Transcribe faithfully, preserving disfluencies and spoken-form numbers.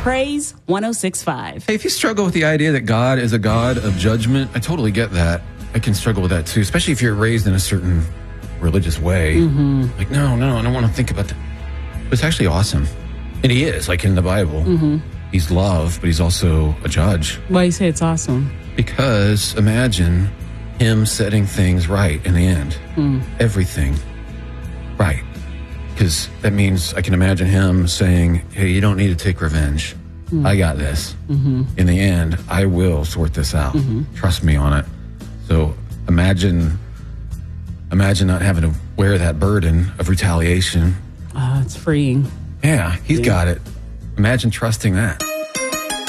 Praise one oh six point five. Hey, if you struggle with the idea that God is a God of judgment, I totally get that. I can struggle with that too, especially if you're raised in a certain religious way. Mm-hmm. Like, no, no, I don't want to think about that. But it's actually awesome. And he is, like in the Bible. Mm-hmm. He's love, but he's also a judge. Why do you say it's awesome? Because imagine him setting things right in the end. Mm. Everything right. Because that means I can imagine him saying, hey, you don't need to take revenge. Mm. I got this. Mm-hmm. In the end, I will sort this out. Mm-hmm. Trust me on it. So imagine, imagine not having to wear that burden of retaliation. Ah, it's freeing. Yeah, he's yeah. got it. Imagine trusting that.